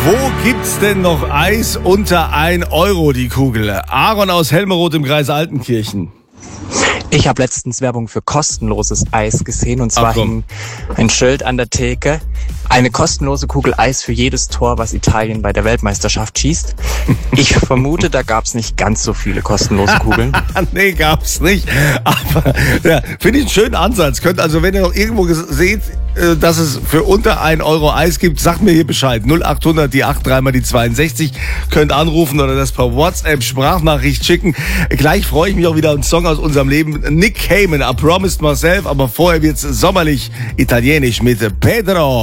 Wo gibt's denn noch Eis unter 1 Euro die Kugel? Aaron aus Helmeroth im Kreis Altenkirchen. Ich habe letztens Werbung für kostenloses Eis gesehen und zwar hing ein Schild an der Theke. Eine kostenlose Kugel Eis für jedes Tor, was Italien bei der Weltmeisterschaft schießt. Ich vermute, da gab's nicht ganz so viele kostenlose Kugeln. Nee, gab's nicht. Aber ja, finde ich einen schönen Ansatz. Könnt also, wenn ihr noch irgendwo seht, dass es für unter 1 Euro Eis gibt, sagt mir hier Bescheid. 0800 die 83 mal die 62. Könnt anrufen oder das per WhatsApp Sprachnachricht schicken. Gleich freue ich mich auch wieder auf einen Song aus unserem Leben. Nick Cayman, I Promised Myself. Aber vorher wird's sommerlich italienisch mit Pedro.